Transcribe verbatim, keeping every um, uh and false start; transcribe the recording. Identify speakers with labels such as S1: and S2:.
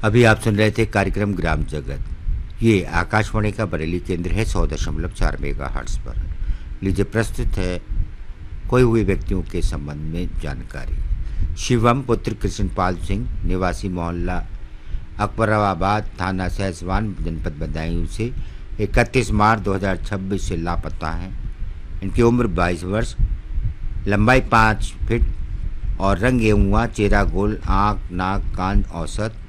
S1: अभी आप सुन रहे थे कार्यक्रम ग्राम जगत। ये आकाशवाणी का बरेली केंद्र है सौ दशमलव चार मेगा हर्ट्ज पर। लीजिए प्रस्तुत है खोए हुए व्यक्तियों के संबंध में जानकारी। शिवम पुत्र कृष्णपाल सिंह निवासी मोहल्ला अकबराबाद थाना सहसवान जनपद बदायूं से इकतीस मार्च दो हज़ार छब्बीस से लापता हैं। इनकी उम्र बाईस वर्ष, लंबाई पाँच फीट और रंग गेहुआ, चेहरा गोल, आँख नाक कान औसत,